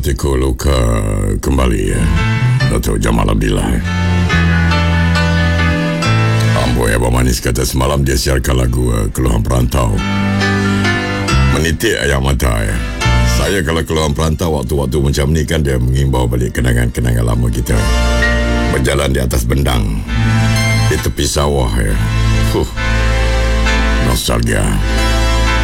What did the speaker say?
hatiku luka kembali ya. Datuk Jamal Abdillah. Amboi Abang Manis kata semalam dia siarkan lagu Keluhan Perantau. Menitik air mata ya. Saya kalau keluhan perantau waktu-waktu macam ni kan dia mengimbau balik kenangan-kenangan lama kita. Berjalan di atas bendang, di tepi sawah ya. Nostalgia.